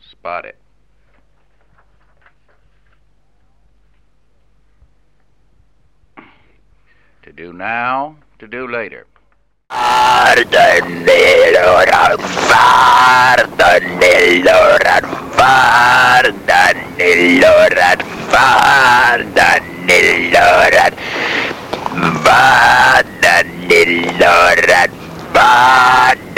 Spot it. To do now, to do later. Vardanilluran, vardanilluran, vardanilluran, vardanilluran, vardanilluran, vardanilluran.